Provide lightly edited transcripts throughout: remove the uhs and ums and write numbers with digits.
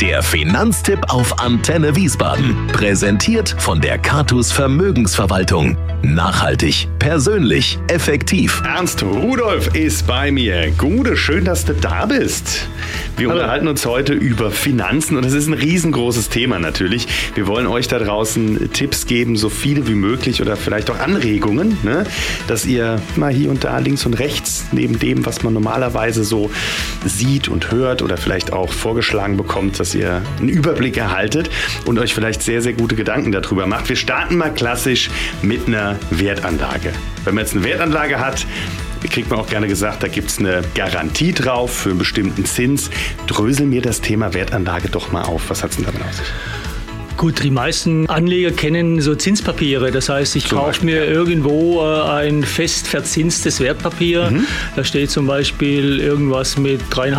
Der Finanztipp auf Antenne Wiesbaden. Präsentiert von der Catus Vermögensverwaltung. Nachhaltig, persönlich, effektiv. Ernst Rudolf ist bei mir. Gude, schön, dass du da bist. Wir unterhalten uns heute über Finanzen und das ist ein riesengroßes Thema natürlich. Wir wollen euch da draußen Tipps geben, so viele wie möglich oder vielleicht auch Anregungen, ne? Dass ihr mal hier und da links und rechts neben dem, was man normalerweise so sieht und hört oder vielleicht auch vorgeschlagen bekommt, dass ihr einen Überblick erhaltet und euch vielleicht sehr, sehr gute Gedanken darüber macht. Wir starten mal klassisch mit einer Wertanlage. Wenn man jetzt eine Wertanlage hat, kriegt man auch gerne gesagt, da gibt es eine Garantie drauf für einen bestimmten Zins. Drösel mir das Thema Wertanlage doch mal auf. Was hat es denn damit auf sich? Gut, die meisten Anleger kennen so Zinspapiere. Das heißt, ich kaufe mir irgendwo ein fest verzinstes Wertpapier. Da steht zum Beispiel irgendwas mit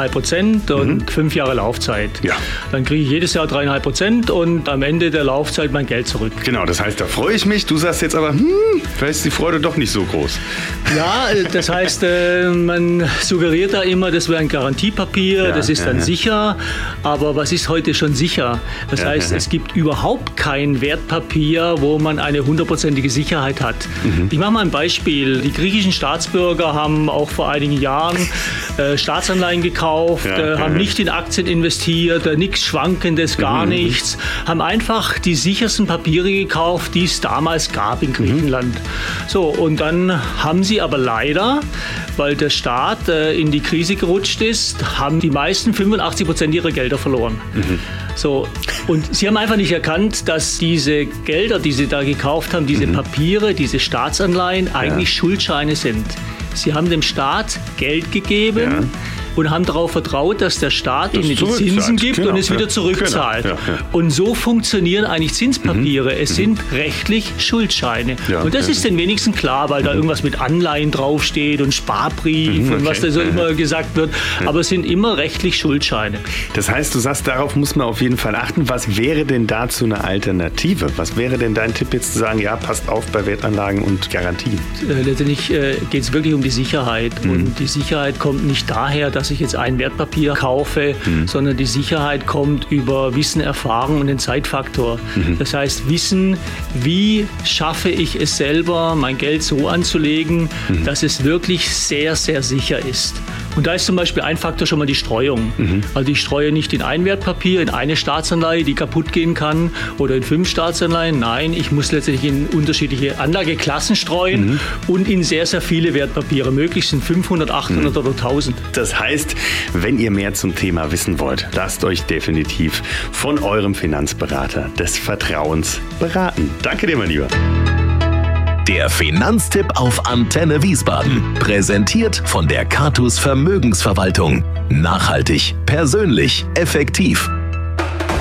3,5% und 5 Jahre Laufzeit. Ja. Dann kriege ich jedes Jahr 3,5% und am Ende der Laufzeit mein Geld zurück. Genau, das heißt, da freue ich mich. Du sagst jetzt aber, vielleicht ist die Freude doch nicht so groß. Ja, das heißt, man suggeriert da immer, das wäre ein Garantiepapier, das ist dann sicher. Aber was ist heute schon sicher? Das heißt, es gibt überhaupt kein Wertpapier, wo man eine 100%ige Sicherheit hat. Ich mache mal ein Beispiel. Die griechischen Staatsbürger haben auch vor einigen Jahren Staatsanleihen gekauft, haben nicht in Aktien investiert, nichts Schwankendes, gar nichts, haben einfach die sichersten Papiere gekauft, die es damals gab in Griechenland. So, und dann haben sie aber leider, weil der Staat in die Krise gerutscht ist, haben die meisten 85% ihrer Gelder verloren. So, und sie haben einfach nicht erkannt, dass diese Gelder, die sie da gekauft haben, diese Papiere, diese Staatsanleihen eigentlich Schuldscheine sind. Sie haben dem Staat Geld gegeben und haben darauf vertraut, dass der Staat ihnen die Zinsen gibt und es wieder zurückzahlt. Und so funktionieren eigentlich Zinspapiere. Es sind rechtlich Schuldscheine. Und das ist den wenigsten klar, weil da irgendwas mit Anleihen draufsteht und Sparbrief und was da so immer gesagt wird. Aber es sind immer rechtlich Schuldscheine. Das heißt, du sagst, darauf muss man auf jeden Fall achten. Was wäre denn dazu eine Alternative? Was wäre denn dein Tipp jetzt zu sagen, ja, passt auf bei Wertanlagen und Garantien? Letztendlich geht es wirklich um die Sicherheit. Und die Sicherheit kommt nicht daher, dass ich jetzt ein Wertpapier kaufe, sondern die Sicherheit kommt über Wissen, Erfahrung und den Zeitfaktor. Das heißt, Wissen, wie schaffe ich es selber, mein Geld so anzulegen, dass es wirklich sehr, sehr sicher ist. Und da ist zum Beispiel ein Faktor schon mal die Streuung. Also ich streue nicht in ein Wertpapier, in eine Staatsanleihe, die kaputt gehen kann, oder in 5 Staatsanleihen. Nein, ich muss letztendlich in unterschiedliche Anlageklassen streuen und in sehr, sehr viele Wertpapiere. Möglichst sind 500, 800 oder 1000. Das heißt, wenn ihr mehr zum Thema wissen wollt, lasst euch definitiv von eurem Finanzberater des Vertrauens beraten. Danke dir, mein Lieber. Der Finanztipp auf Antenne Wiesbaden. Präsentiert von der Catus Vermögensverwaltung. Nachhaltig, persönlich, effektiv.